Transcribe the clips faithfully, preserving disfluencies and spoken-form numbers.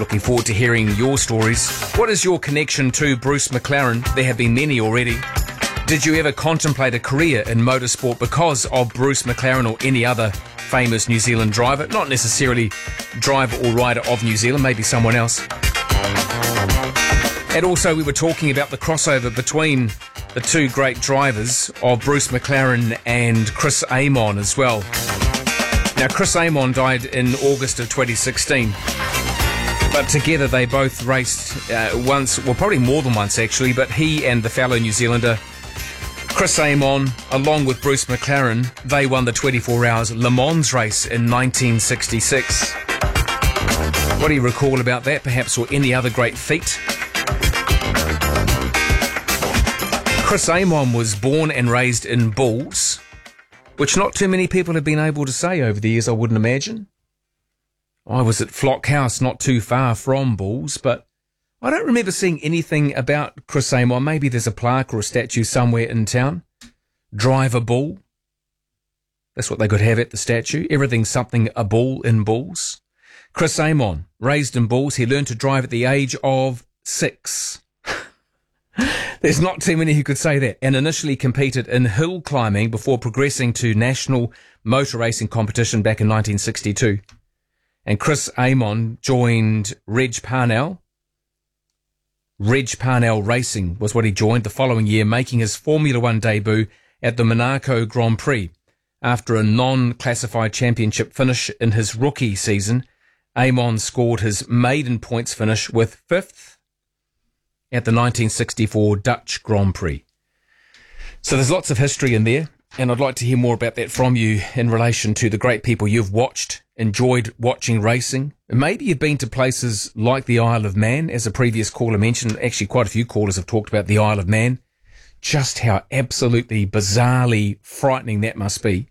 looking forward to hearing your stories. What is your connection to Bruce McLaren? There have been many already. Did you ever contemplate a career in motorsport because of Bruce McLaren or any other famous New Zealand driver? Not necessarily driver or rider of New Zealand, maybe someone else. And also we were talking about the crossover between the two great drivers of Bruce McLaren and Chris Amon as well. Now, Chris Amon died in August of twenty sixteen, but together they both raced uh, once, well, probably more than once actually, but he and the fellow New Zealander Chris Amon, along with Bruce McLaren, they won the twenty-four hours Le Mans race in nineteen sixty-six. What do you recall about that, perhaps, or any other great feat? Chris Amon was born and raised in Bulls, which not too many people have been able to say over the years, I wouldn't imagine. I was at Flock House, not too far from Bulls, but I don't remember seeing anything about Chris Amon. Maybe there's a plaque or a statue somewhere in town. Drive a bull. That's what they could have at the statue. Everything's something a bull in Bulls. Chris Amon, raised in Bulls, he learned to drive at the age of six. There's not too many who could say that. And initially competed in hill climbing before progressing to national motor racing competition back in nineteen sixty-two. And Chris Amon joined Reg Parnell. Reg Parnell Racing was what he joined the following year, making his Formula One debut at the Monaco Grand Prix. After a non-classified championship finish in his rookie season, Amon scored his maiden points finish with fifth at the nineteen sixty-four Dutch Grand Prix. So there's lots of history in there, and I'd like to hear more about that from you in relation to the great people you've watched, enjoyed watching racing. Maybe you've been to places like the Isle of Man, as a previous caller mentioned. Actually, quite a few callers have talked about the Isle of Man. Just how absolutely bizarrely frightening that must be.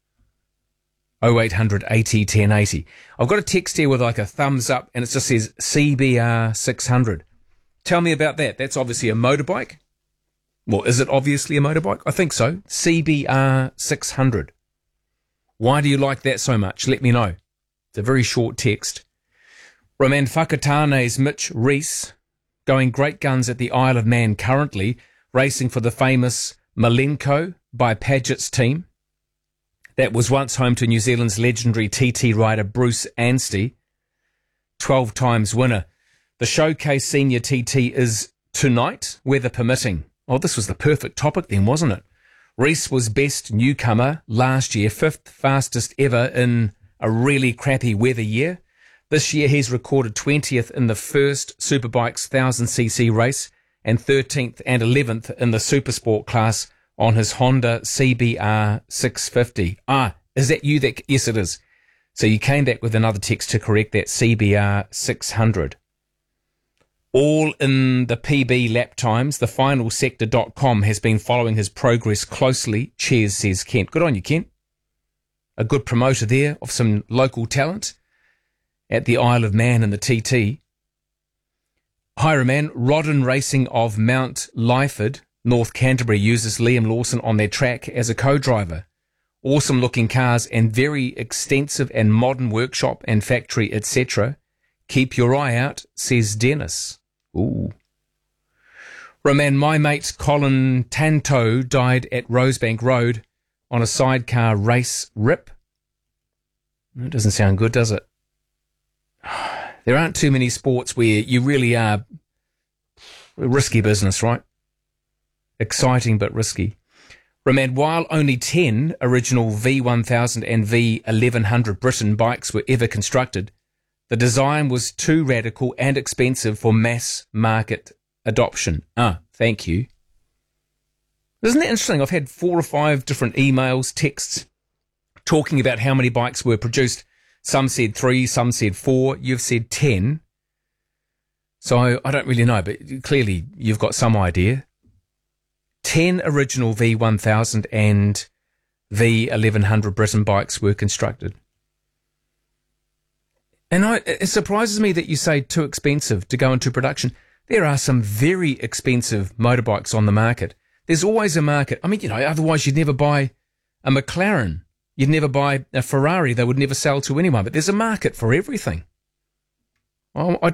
oh eight hundred eighty ten eighty. I've got a text here with like a thumbs up, and it just says C B R six hundred. Tell me about that. That's obviously a motorbike. Well, is it obviously a motorbike? I think so. C B R six hundred. Why do you like that so much? Let me know. It's a very short text. Roman Whakatane's Mitch Rees, going great guns at the Isle of Man currently, racing for the famous Malenko by Paget's team. That was once home to New Zealand's legendary T T rider Bruce Anstey, twelve times winner. The Showcase Senior T T is tonight, weather permitting. Oh, this was the perfect topic then, wasn't it? Rees was best newcomer last year, fifth fastest ever in a really crappy weather year. This year he's recorded twentieth in the first Superbikes one thousand c c race and thirteenth and eleventh in the Supersport class on his Honda C B R six fifty. Ah, is that you? That Yes, it is. So you came back with another text to correct that, C B R six hundred. All in the P B lap times. The final sector dot com has been following his progress closely. Cheers, says Kent. Good on you, Kent. A good promoter there of some local talent at the Isle of Man and the T T. Hi, man. Rodden Racing of Mount Lyford, North Canterbury, uses Liam Lawson on their track as a co-driver. Awesome looking cars and very extensive and modern workshop and factory, et cetera. Keep your eye out, says Dennis. Ooh. Roman, my mate Colin Tanto died at Rosebank Road on a sidecar race rip. That doesn't sound good, does it? There aren't too many sports where you really are risky business, right? Exciting but risky. Roman, while only ten original V one thousand and V eleven hundred Britain bikes were ever constructed, the design was too radical and expensive for mass market adoption. Ah, thank you. Isn't that interesting? I've had four or five different emails, texts, talking about how many bikes were produced. Some said three, some said four. You've said ten. So I don't really know, but clearly you've got some idea. Ten original V one thousand and V eleven hundred Britain bikes were constructed. And I, it surprises me that you say too expensive to go into production. There are some very expensive motorbikes on the market. There's always a market. I mean, you know, otherwise you'd never buy a McLaren. You'd never buy a Ferrari. They would never sell to anyone. But there's a market for everything. I, I